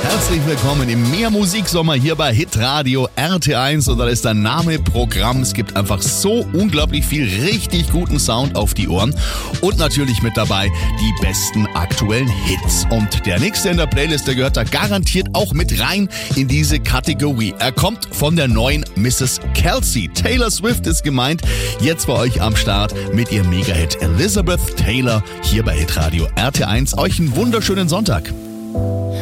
Herzlich willkommen im Mehrmusiksommer hier bei Hitradio RT1 und da ist der Name Programm. Es gibt einfach so unglaublich viel richtig guten Sound auf die Ohren und natürlich mit dabei die besten aktuellen Hits. Und der nächste in der Playlist, der gehört da garantiert auch mit rein in diese Kategorie. Er kommt von der neuen Mrs. Kelsey. Taylor Swift ist gemeint, jetzt bei euch am Start mit ihrem Mega-Hit Elizabeth Taylor hier bei Hitradio RT1. Euch einen wunderschönen Sonntag.